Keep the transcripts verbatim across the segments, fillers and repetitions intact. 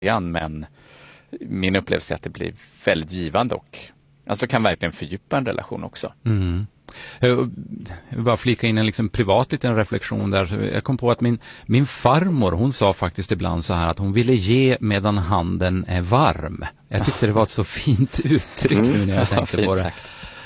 början, men min upplevelse är att det blir väldigt givande och alltså kan verkligen fördjupa en relation också. Mm. Jag vill bara flika in en liksom privat liten reflektion där. Jag kom på att min, min farmor, hon sa faktiskt ibland så här att hon ville ge medan handen är varm. Jag tyckte det var ett så fint uttryck nu när jag tänkte på det.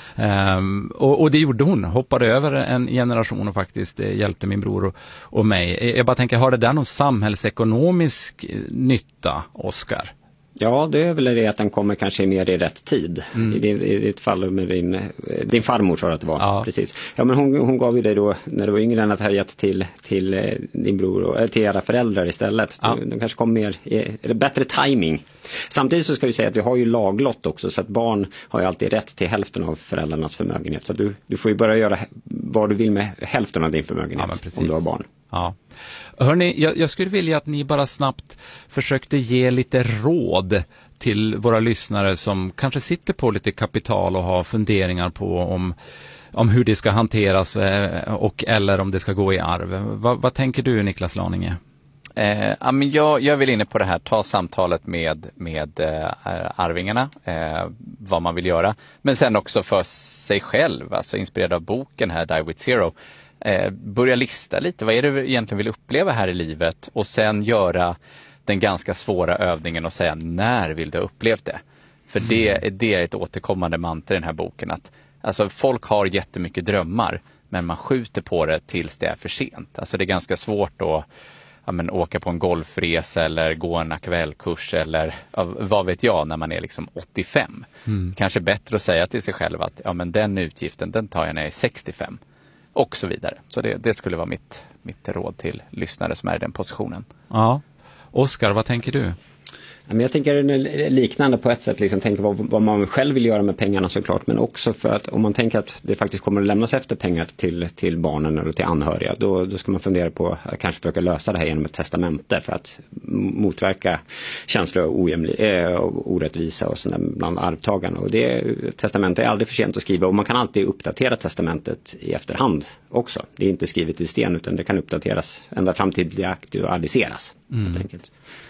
Um, och, och det gjorde hon, hoppade över en generation och faktiskt eh, hjälpte min bror och, och mig. Jag bara tänker, har det där någon samhällsekonomisk nytta, Oskar? Ja, det är väl det att den kommer kanske mer i rätt tid. Mm. I, din, I ditt fall med din, din farmor sa att det var. Ja. Precis. Ja, men hon, hon gav ju dig då, när du var yngre än att ha gett till, till din bror och till era föräldrar istället. Ja. De, de kanske kom mer, eller bättre timing. Samtidigt så ska vi säga att vi har ju laglott också, så att barn har ju alltid rätt till hälften av föräldrarnas förmögenhet. Så du, du får ju börja göra vad du vill med hälften av din förmögenhet, ja, om du har barn. Ja. Hörrni, jag, jag skulle vilja att ni bara snabbt försökte ge lite råd till våra lyssnare som kanske sitter på lite kapital och har funderingar på om, om hur det ska hanteras och eller om det ska gå i arv. Va, vad tänker du, Niklas Laninge? Eh, ja, men jag, jag vill inne på det här, ta samtalet med, med eh, arvingarna, eh, vad man vill göra. Men sen också för sig själv, alltså inspirerad av boken här, Die with Zero. Eh, börja lista lite, vad är det du egentligen vill uppleva här i livet? Och sen göra den ganska svåra övningen och säga, när vill du ha upplevt det? För mm. det, det är ett återkommande mantra i den här boken. Att, alltså, folk har jättemycket drömmar, men man skjuter på det tills det är för sent. Alltså det är ganska svårt att ja, men, åka på en golfresa eller gå en akvällkurs eller ja, vad vet jag när man är liksom åttiofem. Mm. Kanske bättre att säga till sig själv att ja, men den utgiften, den tar jag när jag är sextiofem. Och så vidare. Så det, det skulle vara mitt, mitt råd till lyssnare som är i den positionen. Ja. Oskar, vad tänker du? Jag tänker liknande på ett sätt, liksom, tänka vad, vad man själv vill göra med pengarna såklart, men också för att om man tänker att det faktiskt kommer att lämnas efter pengar till, till barnen eller till anhöriga, då, då ska man fundera på att kanske försöka lösa det här genom ett testamente för att motverka känslor av ojämli- äh, orättvisa och sådär bland arvtagarna. Och det, testamentet är aldrig för sent att skriva och man kan alltid uppdatera testamentet i efterhand också. Det är inte skrivet i sten utan det kan uppdateras ända fram till det aktualiseras. Mm. Helt enkelt.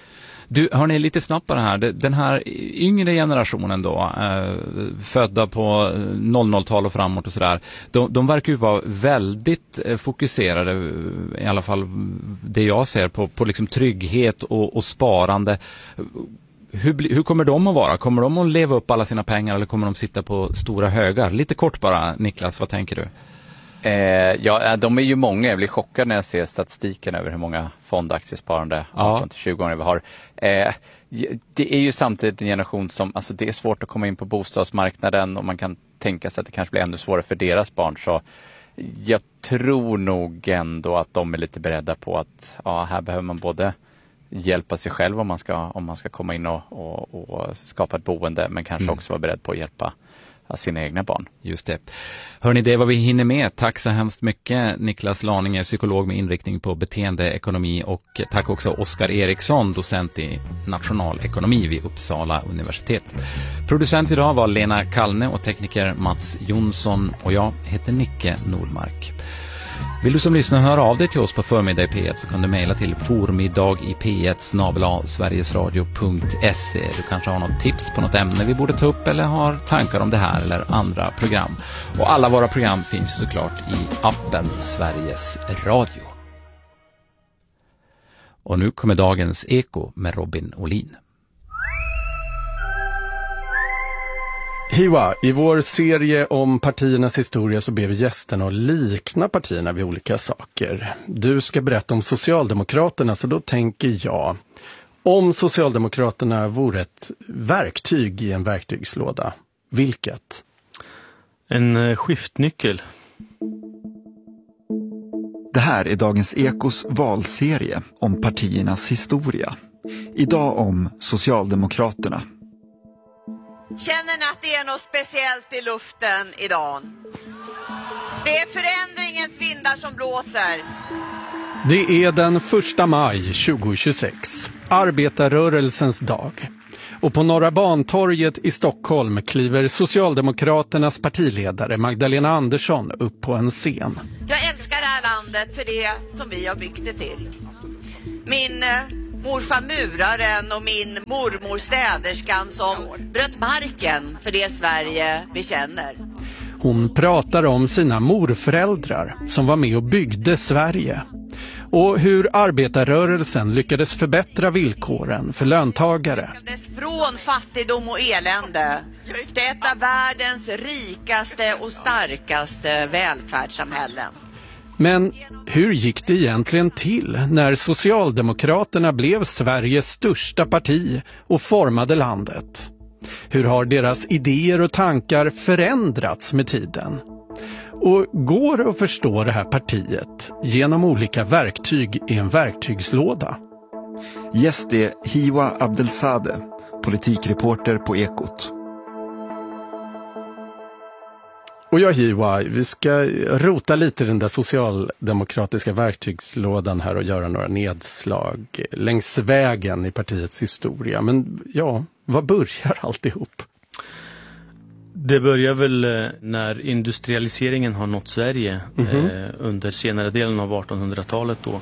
Du, har ni lite snabbare här, den här yngre generationen då, eh, födda på noll noll-tal och framåt och sådär, de, de verkar ju vara väldigt eh, fokuserade, i alla fall det jag ser, på, på liksom trygghet och, och sparande. Hur, hur kommer de att vara? Kommer de att leva upp alla sina pengar eller kommer de sitta på stora högar? Lite kort bara, Niklas, vad tänker du? Eh, ja, de är ju många. Jag blir chockad när jag ser statistiken över hur många fondaktiesparande arton till tjugo år vi har. Eh, det är ju samtidigt en generation som, alltså det är svårt att komma in på bostadsmarknaden och man kan tänka sig att det kanske blir ännu svårare för deras barn. Så jag tror nog ändå att de är lite beredda på att ja, här behöver man både hjälpa sig själv om man ska, om man ska komma in och, och, och skapa ett boende, men kanske mm. också vara beredd på att hjälpa sina egna barn. Just det. Hörrni, det är vad vi hinner med. Tack så hemskt mycket, Niklas Laninge, psykolog med inriktning på beteendeekonomi, och tack också Oskar Eriksson, docent i nationalekonomi vid Uppsala universitet. Producent idag var Lena Kallne och tekniker Mats Jonsson, och jag heter Nicke Nordmark. Vill du som lyssnar höra av dig till oss på Förmiddag i P ett så kan du mejla till formiddag i p ett snabel-a sverigesradio punkt se. Du kanske har något tips på något ämne vi borde ta upp eller har tankar om det här eller andra program. Och alla våra program finns såklart i appen Sveriges Radio. Och nu kommer dagens Eko med Robin Olin. Hiwa, i vår serie om partiernas historia så ber vi gästerna att likna partierna vid olika saker. Du ska berätta om Socialdemokraterna, så då tänker jag, om Socialdemokraterna vore ett verktyg i en verktygslåda, vilket? En skiftnyckel. Det här är dagens Ekos valserie om partiernas historia. Idag om Socialdemokraterna. Känner ni att det är något speciellt i luften idag? Det är förändringens vindar som blåser. Det är den första maj tjugohundratjugosex, arbetarrörelsens dag. Och på Norra Bantorget i Stockholm kliver Socialdemokraternas partiledare Magdalena Andersson upp på en scen. Jag älskar det här landet för det som vi har byggt det till. Min morfar muraren och min mormor städerskan som bröt marken för det Sverige vi känner. Hon pratar om sina morföräldrar som var med och byggde Sverige. Och hur arbetarrörelsen lyckades förbättra villkoren för löntagare. Från fattigdom och elände till ett av världens rikaste och starkaste välfärdssamhällen. Men hur gick det egentligen till när Socialdemokraterna blev Sveriges största parti och formade landet? Hur har deras idéer och tankar förändrats med tiden? Och går det att förstå det här partiet genom olika verktyg i en verktygslåda? Gäst är Hiwa Abdelsadeh, politikreporter på Ekot. Och jag Hiwa, vi ska rota lite i den där socialdemokratiska verktygslådan här och göra några nedslag längs vägen i partiets historia. Men ja, vad börjar alltihop? Det börjar väl när industrialiseringen har nått Sverige mm-hmm. eh, under senare delen av artonhundratalet då.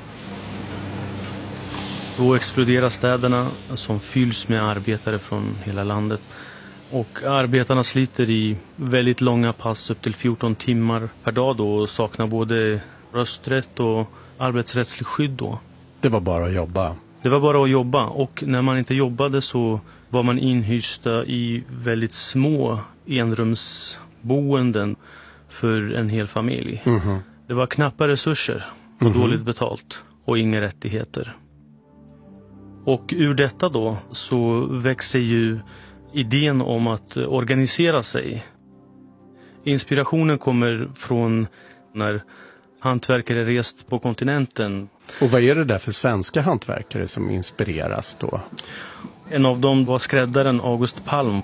Då exploderar städerna som fylls med arbetare från hela landet. Och arbetarna sliter i väldigt långa pass upp till fjorton timmar per dag då och saknar både rösträtt och arbetsrättslig skydd då. Det var bara att jobba. Det var bara att jobba och när man inte jobbade så var man inhysta i väldigt små enrumsboenden för en hel familj. Mm-hmm. Det var knappa resurser och mm-hmm. dåligt betalt och inga rättigheter. Och ur detta då så växer ju idén om att organisera sig. Inspirationen kommer från när hantverkare rest på kontinenten. Och vad är det där för svenska hantverkare som inspireras då? En av dem var skräddaren August Palm.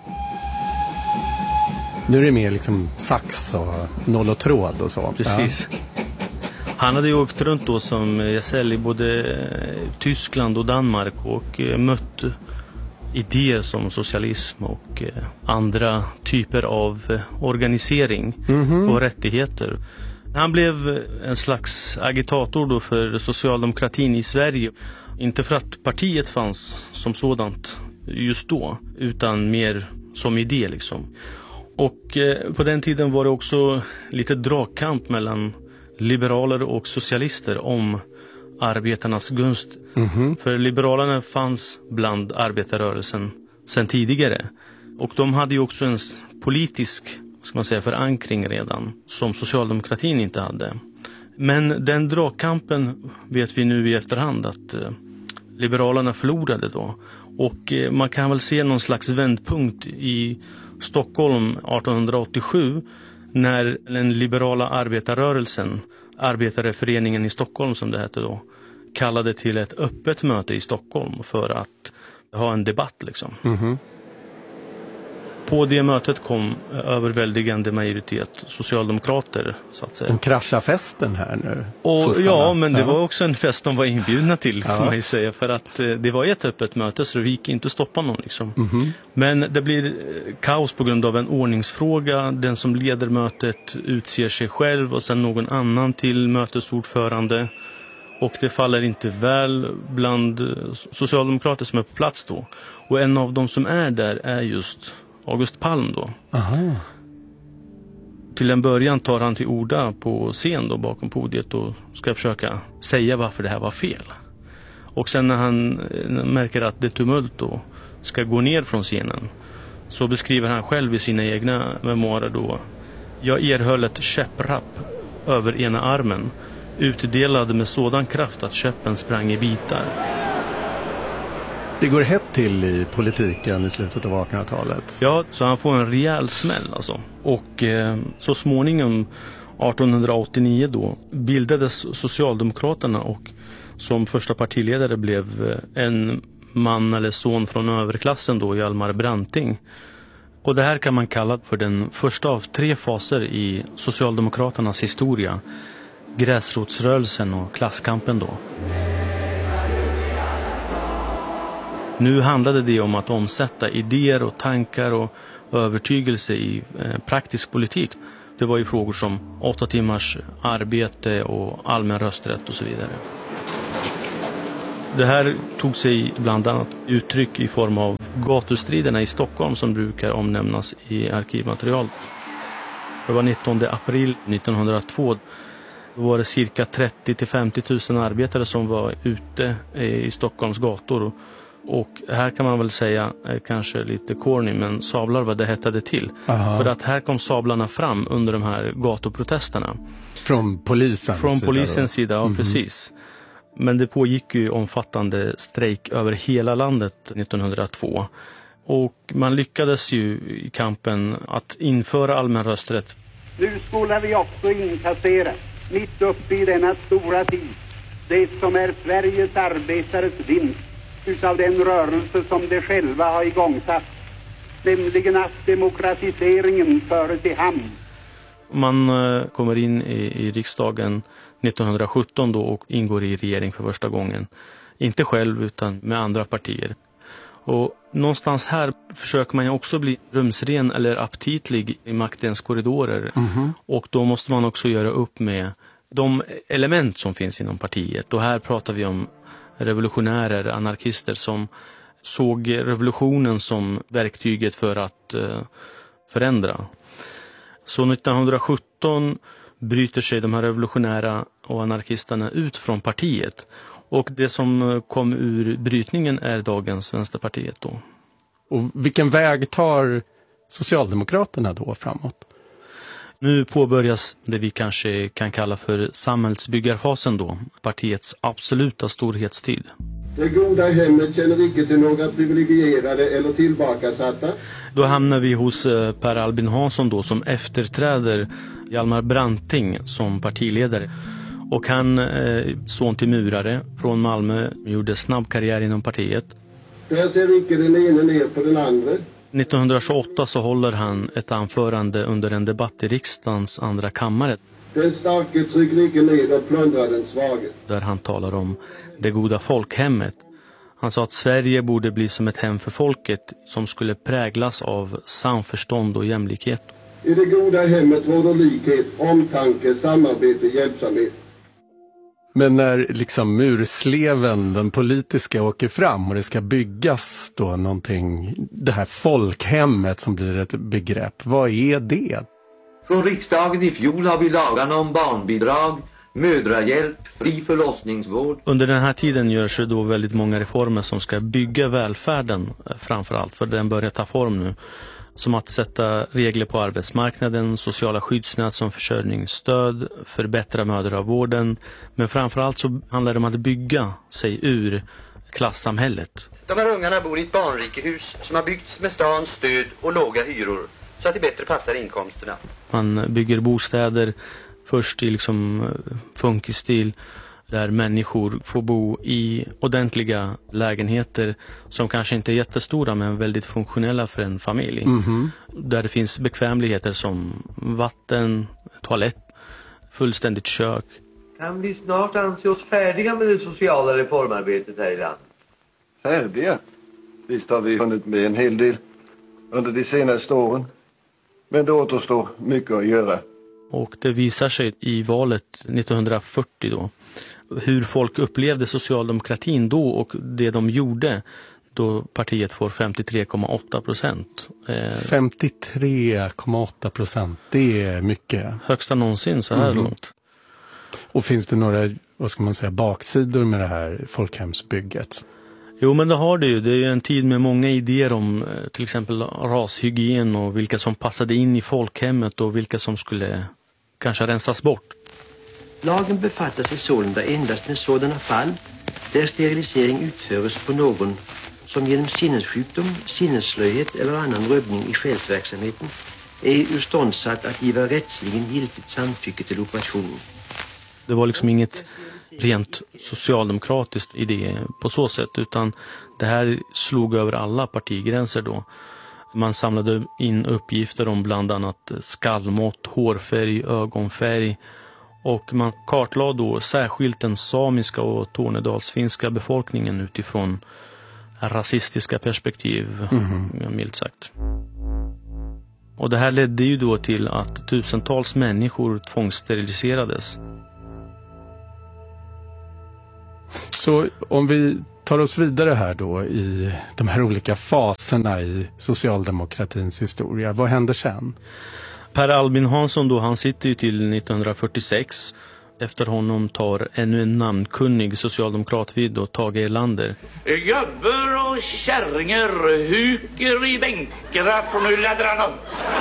Nu är det mer liksom sax och noll och tråd och så. Precis. Ja. Han hade ju åkt runt då som gesäll i både Tyskland och Danmark och mött idéer som socialism och andra typer av organisering mm-hmm. och rättigheter. Han blev en slags agitator då för socialdemokratin i Sverige. Inte för att partiet fanns som sådant just då, utan mer som idé liksom. Och eh, på den tiden var det också lite dragkamp mellan liberaler och socialister om arbetarnas gunst. Mm-hmm. För liberalerna fanns bland arbetarrörelsen sedan tidigare. Och de hade ju också en politisk, ska man säga, förankring redan som socialdemokratin inte hade. Men den dragkampen vet vi nu i efterhand att eh, liberalerna förlorade då. Och eh, man kan väl se någon slags vändpunkt i Stockholm artonhundraåttiosju när den liberala arbetarrörelsen, arbetareföreningen i Stockholm som det hette då, kallade till ett öppet möte i Stockholm för att ha en debatt liksom. Mm-hmm. På det mötet kom överväldigande majoritet socialdemokrater så att säga. De kraschar festen här nu. Och, ja, men det ja. var också en fest de var inbjudna till ja. får man ju säga. För att det var ett öppet möte så det gick inte att stoppa någon liksom. Mm-hmm. Men det blir kaos på grund av en ordningsfråga. Den som leder mötet utser sig själv och sen någon annan till mötesordförande. Och det faller inte väl bland socialdemokrater som är på plats då. Och en av dem som är där är just August Palm då. Aha. Till en början tar han till orda på scen då bakom podiet och ska försöka säga varför det här var fel. Och sen när han märker att det tumult då ska gå ner från scenen så beskriver han själv i sina egna memoarer då: jag erhöll ett käpprapp över ena armen, utdelad med sådan kraft att käppen sprang i bitar. Det går hett till i politiken i slutet av artonhundratalet. Ja, så han får en rejäl smäll alltså. Och eh, så småningom artonhundraåttionio då bildades Socialdemokraterna och som första partiledare blev en man eller son från överklassen då, Hjalmar Branting. Och det här kan man kalla för den första av tre faser i Socialdemokraternas historia. Gräsrotsrörelsen och klasskampen då. Nu handlade det om att omsätta idéer och tankar och övertygelse i eh, praktisk politik. Det var ju frågor som åtta timmars arbete och allmän rösträtt och så vidare. Det här tog sig bland annat uttryck i form av gatustriderna i Stockholm som brukar omnämnas i arkivmaterial. Det var nittonde april nittonhundratvå. Då var det cirka trettio till femtio tusen arbetare som var ute i Stockholms gator. Och här kan man väl säga, kanske lite corny, men sablar vad det hettade till. Aha. För att här kom sablarna fram under de här gatuprotesterna. Från polisens Från sida? Från polisens sida, ja, mm-hmm. precis. Men det pågick ju omfattande strejk över hela landet nittonhundratvå. Och man lyckades ju i kampen att införa allmän rösträtt. Nu skulle vi också inkassera, mitt uppe i denna stora tid, det som är Sveriges arbetares vinst utav den rörelse som de själva har igångsatt, nämligen att demokratiseringen föres i hamn. Man kommer in i, i riksdagen nittonhundrasjutton då och ingår i regering för första gången. Inte själv utan med andra partier. Och någonstans här försöker man ju också bli rumsren eller aptitlig i maktens korridorer. Mm-hmm. Och då måste man också göra upp med de element som finns inom partiet. Och här pratar vi om revolutionärer, anarkister som såg revolutionen som verktyget för att uh, förändra. Så nittonhundrasjutton bryter sig de här revolutionära och anarkisterna ut från partiet. Och det som kom ur brytningen är dagens Vänsterpartiet då. Och vilken väg tar Socialdemokraterna då framåt? Nu påbörjas det vi kanske kan kalla för samhällsbyggarfasen då. Partiets absoluta storhetstid. Det goda hemmet känner icke till några privilegierade eller tillbakasatta. Då hamnar vi hos Per Albin Hansson då som efterträder Hjalmar Branting som partiledare. Och han, eh, son till murare från Malmö, gjorde snabb karriär inom partiet. Där ser icke den ene ner på den andra. nittonhundratjugoåtta så håller han ett anförande under en debatt i riksdagens andra kammare. Den starke trycker icke ner och plundrar den svage. Där han talar om det goda folkhemmet. Han sa att Sverige borde bli som ett hem för folket som skulle präglas av samförstånd och jämlikhet. I det goda hemmet råder likhet, omtanke, samarbete, hjälpsamhet. Men när liksom mursleven, den politiska, åker fram och det ska byggas då någonting, det här folkhemmet som blir ett begrepp, vad är det? Från riksdagen i fjol har vi lagarna om barnbidrag, mödrahjälp, fri förlossningsvård. Under den här tiden görs det då väldigt många reformer som ska bygga välfärden framförallt, för den börjar ta form nu. Som att sätta regler på arbetsmarknaden, sociala skyddsnät som försörjningsstöd, förbättra mödravården. Men framförallt så handlar det om att bygga sig ur klassamhället. De här ungarna bor i ett barnrikehus som har byggts med stans stöd och låga hyror så att det bättre passar inkomsterna. Man bygger bostäder först i liksom funkisstil där människor får bo i ordentliga lägenheter som kanske inte är jättestora men väldigt funktionella för en familj. Mm-hmm. Där det finns bekvämligheter som vatten, toalett, fullständigt kök. Kan vi snart anse oss färdiga med det sociala reformarbetet här i landet? Färdiga? Visst har vi hunnit med en hel del under de senaste åren. Men det återstår mycket att göra. Och det visar sig i valet nittonhundrafyrtio då hur folk upplevde socialdemokratin då och det de gjorde då partiet får femtiotre komma åtta procent. femtiotre komma åtta procent, det är mycket. Högsta någonsin så här mm. långt. Och finns det några, vad ska man säga, baksidor med det här folkhemsbygget? Jo, men det har det ju. Det är ju en tid med många idéer om till exempel rashygien och vilka som passade in i folkhemmet och vilka som skulle kanske rensas bort. Lagen befattar sig sålunda endast med sådana fall där sterilisering utföres på någon som genom sinnessjukdom, sinnesslöhet eller annan rubbning i själsverksamheten är urståndsatt att giva rättsligen giltigt samtycke till operationen. Det var liksom inget rent socialdemokratiskt idé på så sätt, utan det här slog över alla partigränser då. Man samlade in uppgifter om bland annat skallmått, hårfärg, ögonfärg och man kartlade då särskilt den samiska och tornedalsfinska befolkningen utifrån rasistiska perspektiv, mm. milt sagt. Och det här ledde ju då till att tusentals människor tvångssteriliserades. Så om vi tar oss vidare här då i de här olika faserna i socialdemokratins historia, vad händer sen? Per Albin Hansson då, han sitter ju till nittonhundrafyrtiosex. Efter honom tar ännu en namnkunnig socialdemokrat vid då, Tage Erlander. Gubbar och kärringar huker i bänkarna från Ulladranum.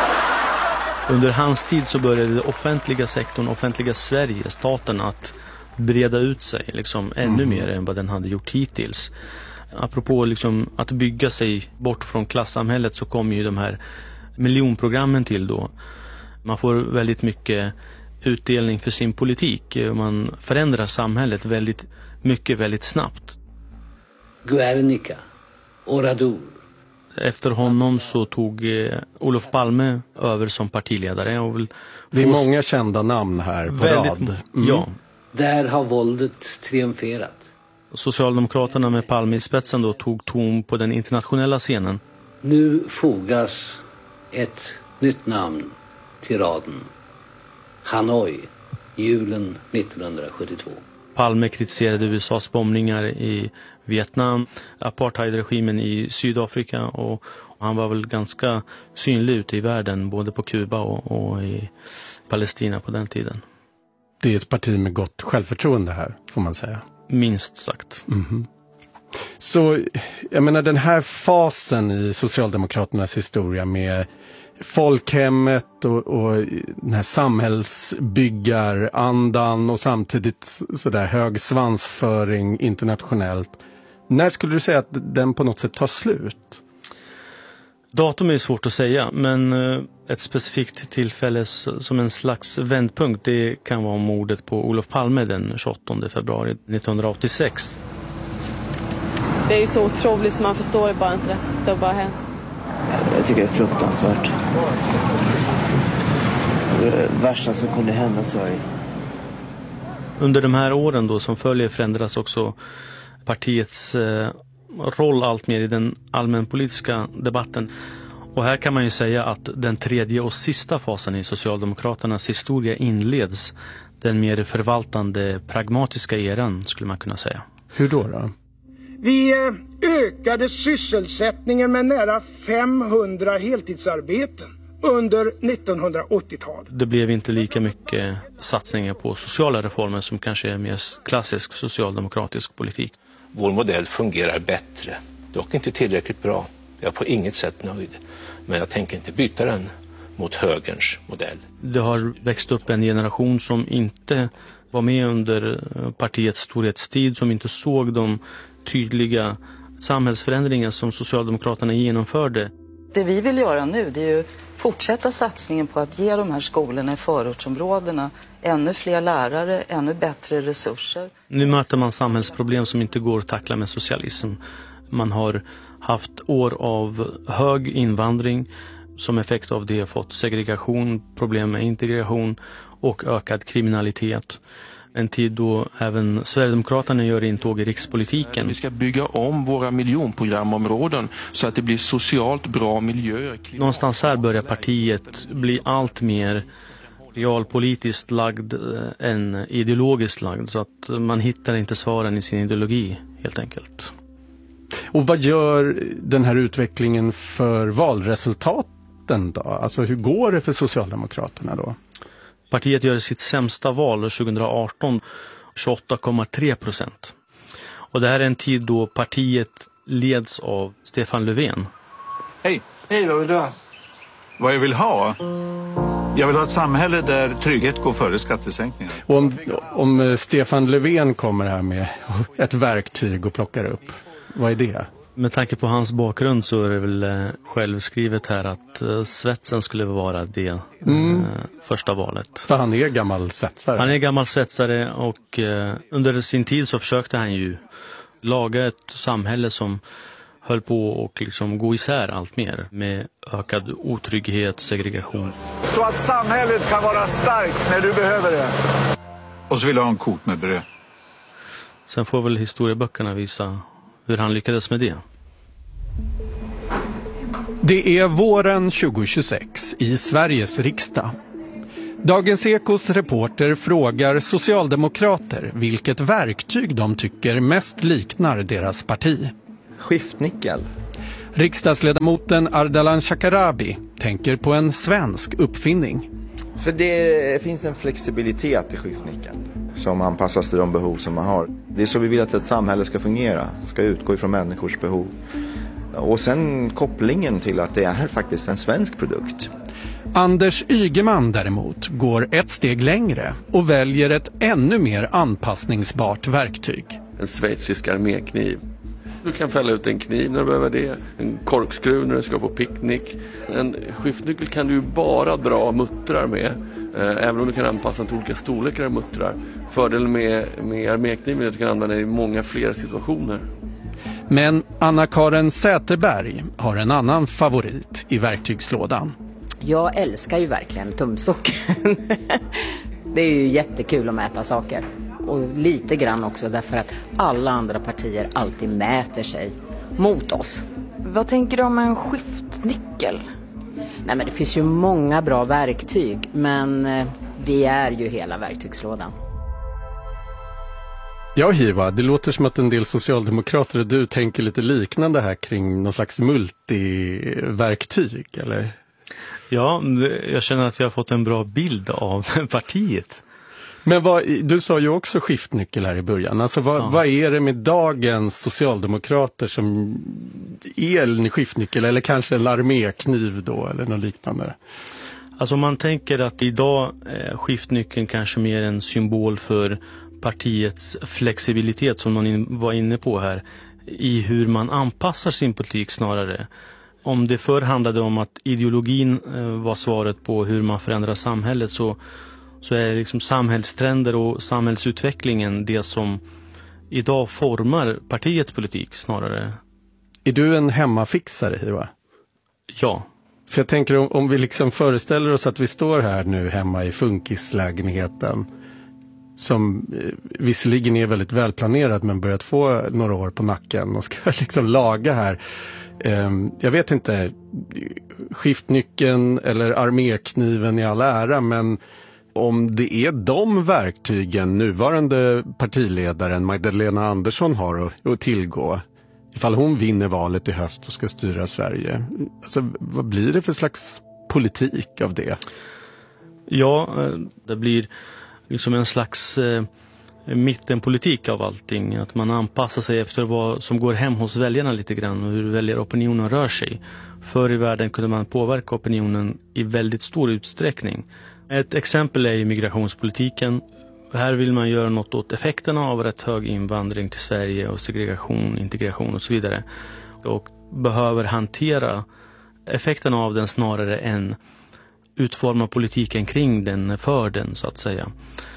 Under hans tid så började den offentliga sektorn, offentliga Sverige, staten, att breda ut sig liksom ännu mm. mer än vad den hade gjort hittills. Apropå liksom att bygga sig bort från klassamhället så kommer ju de här miljonprogrammen till då. Man får väldigt mycket utdelning för sin politik. Man förändrar samhället väldigt mycket, väldigt snabbt. Guernica, Oradour. Efter honom så tog eh, Olof Palme över som partiledare. Och det är många kända namn här på väldigt, rad. Mm. Ja. Där har våldet triumferat. Socialdemokraterna med Palme i spetsen då tog ton på den internationella scenen. Nu fogas ett nytt namn till raden. Hanoi, julen nittonhundrasjuttiotvå. Palme kritiserade U S A:s bombningar i Vietnam, apartheidregimen i Sydafrika och han var väl ganska synlig ute i världen både på Kuba och, och i Palestina på den tiden. Det är ett parti med gott självförtroende här, får man säga. Minst sagt. Mm-hmm. Så jag menar den här fasen i Socialdemokraternas historia med folkhemmet och, och den här samhällsbyggarandan och samtidigt sådär hög svansföring internationellt. När skulle du säga att den på något sätt tar slut? Datum är svårt att säga, men ett specifikt tillfälle som en slags vändpunkt, det kan vara mordet på Olof Palme den tjugoåttonde februari nittonhundraåttiosex. Det är ju så otroligt som man förstår det bara inte. Det har bara hänt. Jag tycker det är fruktansvärt. Det värsta som kunde hända Sverige. Under de här åren då som följer förändras också partiets eh, roll allt mer i den allmänpolitiska debatten. Och här kan man ju säga att den tredje och sista fasen i Socialdemokraternas historia inleds. Den mer förvaltande, pragmatiska eran skulle man kunna säga. Hur då då? Vi ökade sysselsättningen med nära femhundra heltidsarbeten under nittonhundraåttiotalet. Det blev inte lika mycket satsningar på sociala reformer som kanske är mer klassisk socialdemokratisk politik. Vår modell fungerar bättre, dock inte tillräckligt bra. Jag är på inget sätt nöjd, men jag tänker inte byta den mot högerns modell. Det har växt upp en generation som inte var med under partiets storhetstid, som inte såg de tydliga samhällsförändringar som Socialdemokraterna genomförde. Det vi vill göra nu, det är ju fortsätta satsningen på att ge de här skolorna i förortsområdena ännu fler lärare, ännu bättre resurser. Nu möter man samhällsproblem som inte går att tackla med socialism. Man har haft år av hög invandring, som effekt av det fått segregation, problem med integration och ökad kriminalitet. En tid då även Sverigedemokraterna gör intåg i rikspolitiken. Vi ska bygga om våra miljonprogramområden så att det blir socialt bra miljöer. Någonstans här börjar partiet bli allt mer realpolitiskt lagd än ideologiskt lagd, så att man hittar inte svaren i sin ideologi helt enkelt. Och vad gör den här utvecklingen för valresultaten då? Alltså hur går det för Socialdemokraterna då? Partiet gör sitt sämsta val tjugoarton, tjugoåtta komma tre procent. Och det här är en tid då partiet leds av Stefan Löfven. Hej! Hej, vad vill du ha? Vad jag vill ha? Jag vill ha ett samhälle där trygghet går före skattesänkningar. Och om, om Stefan Löfven kommer här med ett verktyg och plockar upp, vad är det? Med tanke på hans bakgrund så är det väl eh, självskrivet här att eh, svetsen skulle vara det eh, mm. första valet. För han är gammal svetsare. Han är gammal svetsare och eh, under sin tid så försökte han ju laga ett samhälle som höll på och liksom gå isär allt mer med ökad otrygghet, segregation. Så att samhället kan vara starkt när du behöver det. Och så vill jag ha en kok med bröd. Sen får väl historieböckerna visa hur han lyckades med det. Det är våren tjugohundratjugosex i Sveriges riksdag. Dagens Ekos reporter frågar socialdemokrater vilket verktyg de tycker mest liknar deras parti. Skiftnyckel. Riksdagsledamoten Ardalan Shekarabi tänker på en svensk uppfinning. För det finns en flexibilitet i skiftnyckeln som anpassas till de behov som man har. Det är så vi vill att ett samhälle ska fungera, ska utgå ifrån människors behov. Och sen kopplingen till att det är faktiskt en svensk produkt. Anders Ygeman däremot går ett steg längre och väljer ett ännu mer anpassningsbart verktyg. En schweizisk armékniv. Du kan fälla ut en kniv när du behöver det. En korkskruv när du ska på picknick. En skiftnyckel kan du bara dra muttrar med. Även om du kan anpassa till olika storlekar av muttrar. Fördelen med, med armékniven är att du kan använda den i många fler situationer. Men Anna-Karin Säterberg har en annan favorit i verktygslådan. Jag älskar ju verkligen tumstocken. Det är ju jättekul att mäta saker. Och lite grann också därför att alla andra partier alltid mäter sig mot oss. Vad tänker du om en skiftnyckel? Nej, men det finns ju många bra verktyg, men vi är ju hela verktygslådan. Ja, Hiva, det låter som att en del socialdemokrater och du tänker lite liknande här kring någon slags multiverktyg, eller? Ja, jag känner att jag har fått en bra bild av partiet. Men vad, du sa ju också skiftnyckel här i början. Alltså vad, ja. vad är det med dagens socialdemokrater som är en skiftnyckel eller kanske en armékniv då eller något liknande? Alltså man tänker att idag är skiftnyckeln kanske mer en symbol för partiets flexibilitet som någon var inne på här i hur man anpassar sin politik snarare. Om det förr handlade om att ideologin var svaret på hur man förändrar samhället så så är liksom samhällstrender och samhällsutvecklingen det som idag formar partiets politik snarare. Är du en hemmafixare, Hiva? Ja. För jag tänker om, om vi liksom föreställer oss att vi står här nu hemma i funkislägenheten som eh, visserligen är väldigt välplanerad men börjat få några år på nacken och ska liksom laga här. Eh, jag vet inte, skiftnyckeln eller armékniven i all ära, men om det är de verktygen nuvarande partiledaren Magdalena Andersson har att, att tillgå ifall hon vinner valet i höst och ska styra Sverige. Alltså, vad blir det för slags politik av det? Ja, det blir liksom en slags eh, mittenpolitik av allting. Att man anpassar sig efter vad som går hem hos väljarna lite grann och hur väljaropinionen rör sig. Förr i världen kunde man påverka opinionen i väldigt stor utsträckning. Ett exempel är migrationspolitiken. Här vill man göra något åt effekterna av rätt hög invandring till Sverige och segregation, integration och så vidare. Och behöver hantera effekterna av den snarare än utforma politiken kring den, för den så att säga.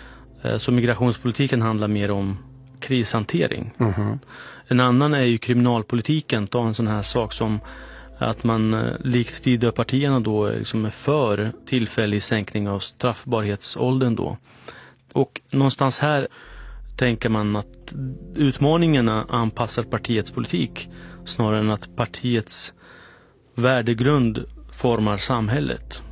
Så migrationspolitiken handlar mer om krishantering. Mm-hmm. En annan är ju kriminalpolitiken. Ta en sån här sak som att man likt Tidöpartierna då liksom är för tillfällig sänkning av straffbarhetsåldern då. Och någonstans här tänker man att utmaningarna anpassar partiets politik snarare än att partiets värdegrund formar samhället.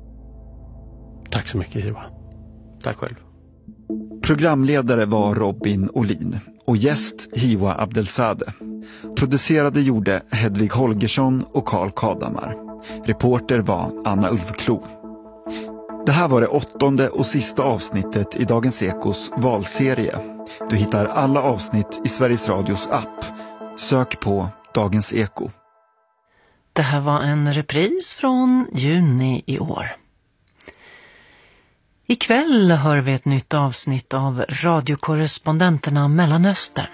Tack så mycket, Hiva. Tack själv. Programledare var Robin Olin och gäst Hiva Abdelzadeh. Producerade gjorde Hedvig Holgersson och Karl Kadamar. Reporter var Anna Ulfklo. Det här var det åttonde och sista avsnittet i Dagens Ekos valserie. Du hittar alla avsnitt i Sveriges Radios app. Sök på Dagens Eko. Det här var en repris från juni i år. Ikväll hör vi ett nytt avsnitt av radiokorrespondenterna Mellanöstern.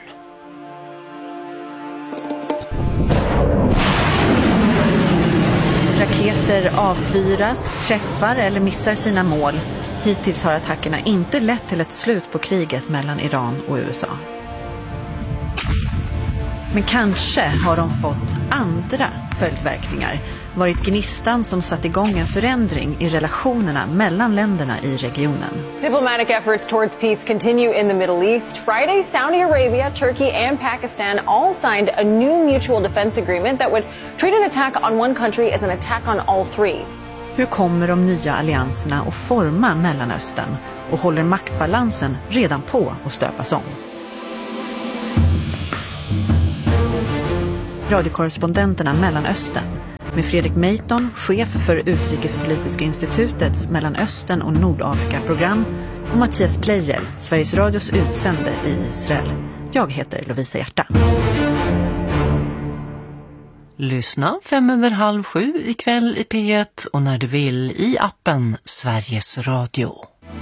Raketer avfyras, träffar eller missar sina mål. Hittills har attackerna inte lett till ett slut på kriget mellan Iran och U S A. Men kanske har de fått andra följdverkningar. Varit gnistan som satt igång en förändring i relationerna mellan länderna i regionen. Diplomatic efforts towards peace continue in the Middle East. Friday, Saudi Arabia, Turkey and Pakistan all signed a new mutual defense agreement that would treat an attack on one country as an attack on all three. Hur kommer de nya allianserna att forma Mellanöstern och håller maktbalansen redan på att stöpas om? Radiokorrespondenterna Mellanöstern med Fredrik Meiton, chef för Utrikespolitiska institutets Mellanöstern och Nordafrika-program, och Mattias Kleijel, Sveriges Radios utsände i Israel. Jag heter Lovisa Hjärta. Lyssna fem över halv sju ikväll i P ett och när du vill i appen Sveriges Radio.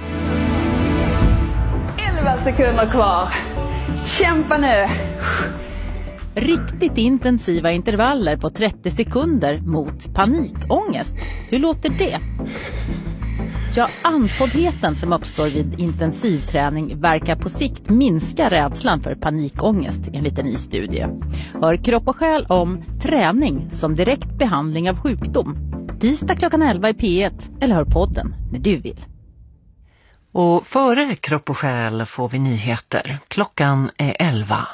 elva sekunder kvar. Kämpa nu. Riktigt intensiva intervaller på trettio sekunder mot panikångest. Hur låter det? Ja, andfåddheten som uppstår vid intensivträning verkar på sikt minska rädslan för panikångest enligt en ny studie. Hör Kropp och själ om träning som direkt behandling av sjukdom. Tisdag klockan elva i P ett eller hör podden när du vill. Och före Kropp och själ får vi nyheter. Klockan är elva.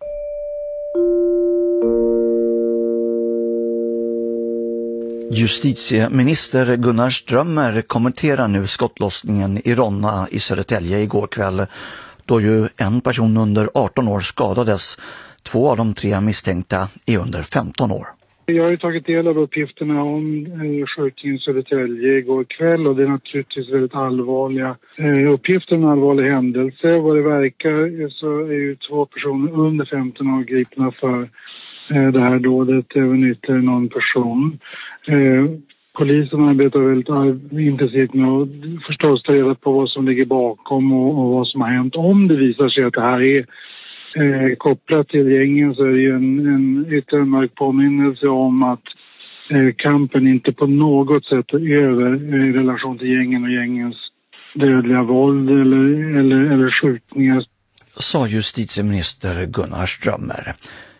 Justitieminister Gunnar Strömmer kommenterar nu skottlossningen i Ronna i Södertälje igår kväll, då ju en person under arton år skadades. Två av de tre misstänkta är under femton år. Jag har ju tagit del av uppgifterna om skjutningen i Södertälje igår kväll, och det är naturligtvis väldigt allvarliga uppgifter, en allvarlig händelse. Vad det verkar så är ju två personer under femton år gripna för det här dådet, även ytterligare någon person. Eh, polisen arbetar väldigt intensivt med att förstås ta reda på vad som ligger bakom och, och vad som har hänt. Om det visar sig att det här är eh, kopplat till gängen, så är det ju en, en ytterligare mörk påminnelse om att eh, kampen inte på något sätt är över i relation till gängen och gängens dödliga våld eller, eller, eller skjutningar. Sa justitieminister Gunnar Strömmer.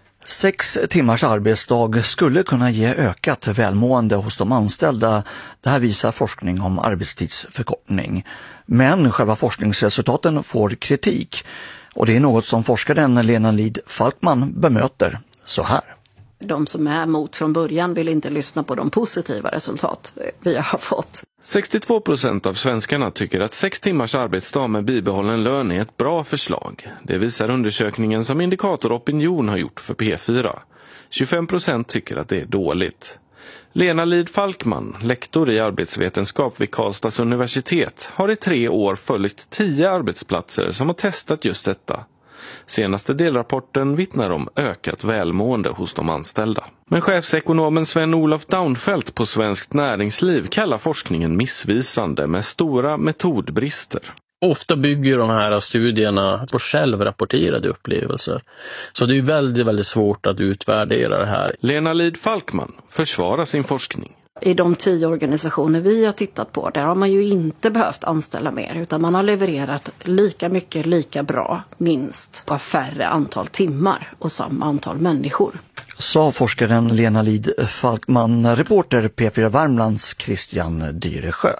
Sex timmars arbetsdag skulle kunna ge ökat välmående hos de anställda. Det här visar forskning om arbetstidsförkortning. Men själva forskningsresultaten får kritik. Och det är något som forskaren Lena Lid Falkman bemöter så här. De som är emot från början vill inte lyssna på de positiva resultat vi har fått. sextiotvå procent av svenskarna tycker att sex timmars arbetsdag med bibehållen lön är ett bra förslag. Det visar undersökningen som Indikator Opinion har gjort för P fyra. tjugofem procent tycker att det är dåligt. Lena Lid Falkman, lektor i arbetsvetenskap vid Karlstads universitet, har i tre år följt tio arbetsplatser som har testat just detta. Senaste delrapporten vittnar om ökat välmående hos de anställda. Men chefsekonomen Sven-Olof Daunfeldt på Svenskt Näringsliv kallar forskningen missvisande med stora metodbrister. Ofta bygger de här studierna på självrapporterade upplevelser. Så det är väldigt, väldigt svårt att utvärdera det här. Lena Lid Falkman försvarar sin forskning. I de tio organisationer vi har tittat på, där har man ju inte behövt anställa mer, utan man har levererat lika mycket, lika bra, minst, på färre antal timmar och samma antal människor. Sa forskaren Lena Lid Falkman, reporter P fyra Värmlands Christian Dyresjö.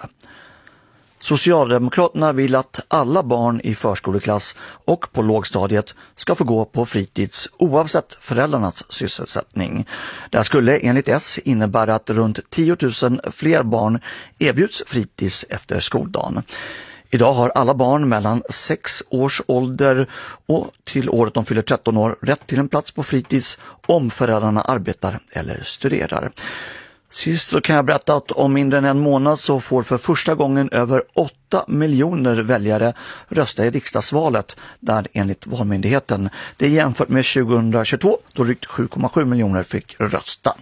Socialdemokraterna vill att alla barn i förskoleklass och på lågstadiet ska få gå på fritids oavsett föräldrarnas sysselsättning. Det skulle enligt S innebära att runt tio tusen fler barn erbjuds fritids efter skoldagen. Idag har alla barn mellan sex års ålder och till året de fyller tretton år rätt till en plats på fritids om föräldrarna arbetar eller studerar. Sist så kan jag berätta att om mindre än en månad så får för första gången över åtta miljoner väljare rösta i riksdagsvalet, där enligt Valmyndigheten det är jämfört med tjugohundratjugotvå då drygt sju komma sju miljoner fick rösta.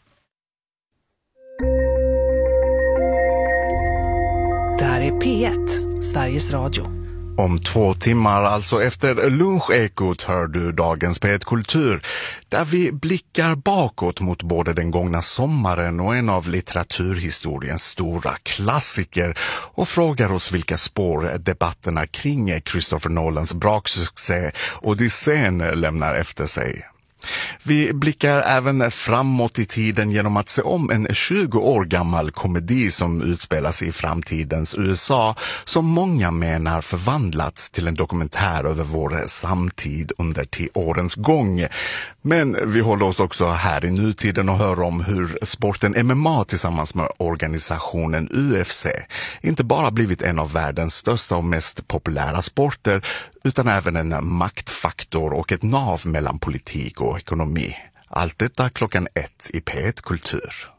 Det här är P ett, Sveriges Radio. Om två timmar, alltså efter lunchekot, hör du dagens P ett Kultur, där vi blickar bakåt mot både den gångna sommaren och en av litteraturhistoriens stora klassiker och frågar oss vilka spår debatterna kring Christopher Nolans braksuccé Odysseen lämnar efter sig. Vi blickar även framåt i tiden genom att se om en tjugo år gammal komedi som utspelas i framtidens U S A som många menar förvandlats till en dokumentär över vår samtid under tio årens gång. Men vi håller oss också här i nutiden och hör om hur sporten M M A tillsammans med organisationen U F C inte bara blivit en av världens största och mest populära sporter utan även en maktfaktor och ett nav mellan politik och ekonomi. Allt detta klockan ett i P ett Kultur.